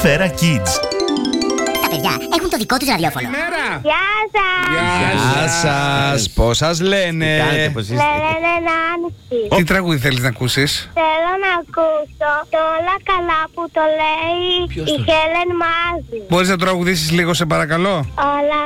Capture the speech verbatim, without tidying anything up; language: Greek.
Σφαίρα Kids. Τα παιδιά έχουν το δικό τους ραδιόφωνο. Μέρα! Γεια σας! Γεια σας! Πώς σας λένε? Κάνετε, πώς είστε? Λένε Νάνση. Τι τραγούδι θέλεις να ακούσεις? Θέλω να ακούσω το όλα καλά που το λέει η Χέλεν Μάζη. Μπορείς να τραγουδήσεις λίγο, σε παρακαλώ? Όλα